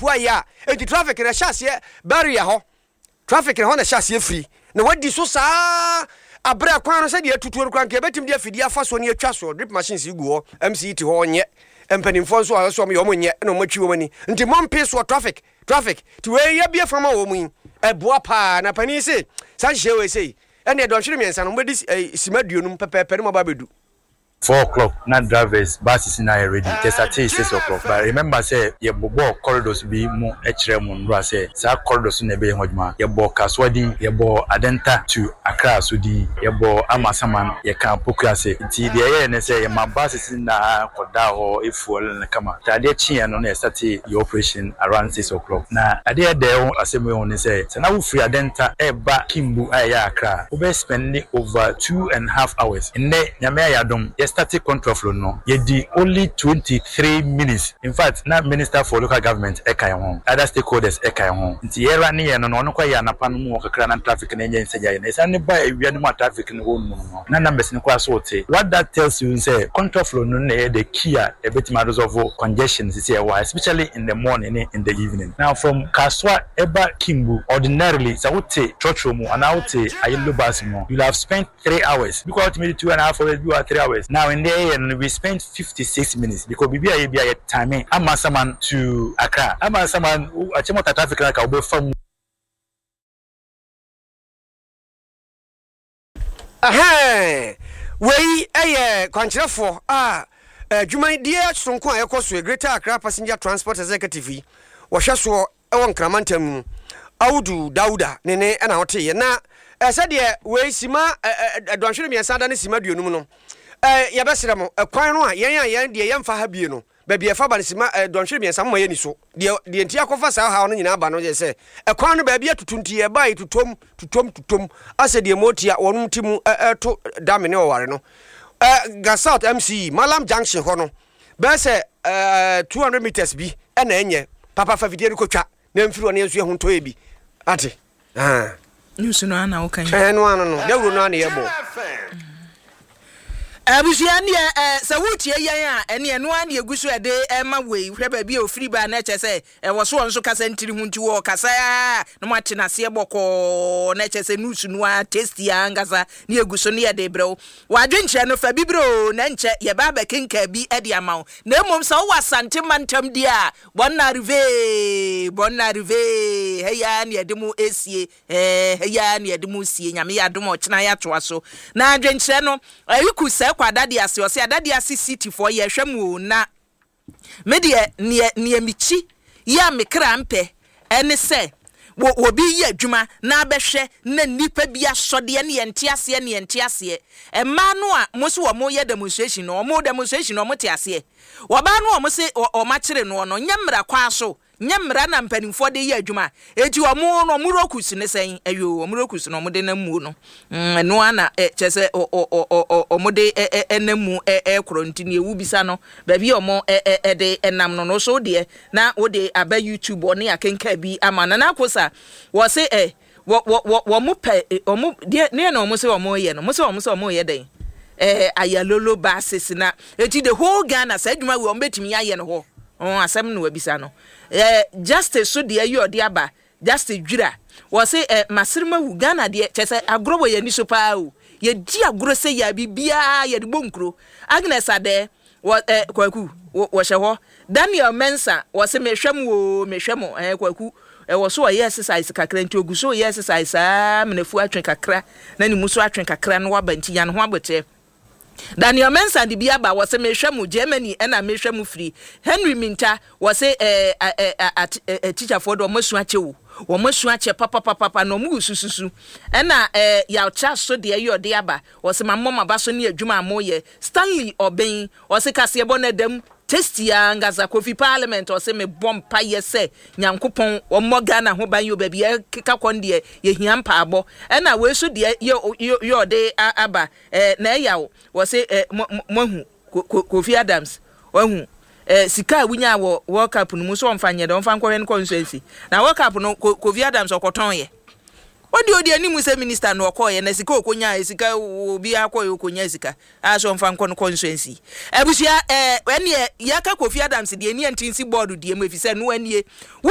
tua ya enti traffic na hyase barrier ho traffic na ho na hyase free na wadi so saa abra kwan no se de atutu kwan ke betim de afidi afa so ne atwa so drip machines gu ho MCT ho nye empanimfo so aso me yo monye na mo twi wo mani nti mompe so traffic ti we ya bia fama wo mu eboa pa na pani se san hye we sei ene don hwere miensa no mbedi simaduonum pepepe no mababedu 4 o'clock, not drivers, buses in ready. Just at 6 o'clock. But remember, say, your bobo corridors be more HRM on say, Sa corridors in the Bay Hodma, your bo Kaswadi, your bo Adenta to Accra, Sudi, your bo Amasaman, your camp Pukase. The air and say, my buses in the Kodaho, if full and come. Tadiachi and on a stati your operation around 6 o'clock. Now, I dare there, assembly on say, so now free Adenta, Eba Kimbu, Aya Accra. We spending over 2.5 hours. In there, Yamaya Dom, static control flow no ye only 23 minutes. In fact, na minister for local government ekai ho other stakeholders ekai ho nti era ne ye no no kwa ya napa no mu kakra na traffic na enye nseja ye na isa ne ba ewia no mu traffic no ho no na numbers ne kwa so te. What that tells you say control flow no na the key a betima resolve congestion say especially in the morning and in the evening. Now from Kaswa Eba Kimbu ordinarily sa wote church mu ana wote ayelo bus mu you have spent 3 hours because ultimately 2.5 hours you are 3 hours. Now in there and we spent 56 minutes because bibia be a time Amasaman to Accra. Amasaman achemota traffic like obe from we kwankyerefo dwuma dia sonko a yekoso Greater Accra Passenger Transport Executive wo hweso ewon Nkramantam Audu Dauda nene na wote ye na sade we sima donhwere miensa da ne sima duonum no ya besere mo kwan no a yen de yemfa ha bie no ba bie fa ba ne sima donhwere miensa mo ye ni so de enti akofa sa ha no nyina ba no je se kwan no ba bie tutunti ye ba tutom ase de motia wonum timu to dam ne ware no Gasalt MC Malam Junction ho no be se 200 meters bi na enye papa fa video ko twa na mfiri one enso ehunto e bi ate news no ana wo kan no ano no dawro no ana yebo abusia ne se wutie yan a ene eno an eguso ede ma wei hwe ba bi ofiri ba na chese wo so nso kasa ntiri hu nti wo kasa na mo ate na se boko na chese news no a tasty angasa ne eguso ne ede brew wadwenche no fa bibro na nche ye ba ba kenka bi ede amaw na mom sa wo asante mantam dia bonna rive heya ne ede mu esie heya ne ede mu sie nyame ya dom ochena ya toa so na adwenche no ayiku kwa dadi ase ose dadi ase city for ye hwemu na medie ne michi ya mekra mpe ene se wo bi ye adwuma na abehwe na nipa bi asode ne yente ase emma no a mo so wo mo ye demonstration no mo demonstration no mo te ase wo ba no mo se o ma kire no no nyamra kwa so nyamra na mpanimfo de ye adwuma eti omo no murokus ne sen ayo omurokus no mo de na mu no no ana chese omo de enamu kronti ne ewu bisa no ba bi omo de enam no so de na wo de aba YouTube oni akenka bi amana na kosa wo se wo mo pe omo de ne na omo se omo ye no mo se omo ye den ayalolo basis na eti the whole Ghana sa adwuma we omo betimi aye no ho asem no wabisa no justice so de ayi ode aba justice dwira wo se masirma hu Ghana de chese agro ye ni so pa o ye di agro se ya bibia ye de bonkro Agnes ade wo kwaku wo hye Daniel Mensa wo se mehwem kwaku wo so ye exercise kakra nti oguso ye exercise mnefu atwen kakra na ni muso atwen kakra no wabanti ya no ho abote Daniel Mensa di bia ba wose mehwemu Germany na mehwemu free Henry Minta wose teacher for do masu achewu wo masu ache papa no mu sususu na ya cha so de ayo de aba wose mamma ba so ne adwuma amoye Stanley Oben wose kase bonadam testia ngaza Kofi Parliament wose me bompa yese nyankopon wo Ghana ho ban yo ba bia keka konde ye hiampa abo na we so de yo de aba na yawo wose mohu Kofi Adams wahu sika wunya wo World Cup no muso omfanye de omfa nkwohwe no constituency na World Cup no Kofi Adams okoton ye odi animu se minister no okoye na sika okonya sika obi akoye okonya sika aso mfa nkwo no constituency abusia ene yaka Kofi Adams de eni antinsi board de emefise no anie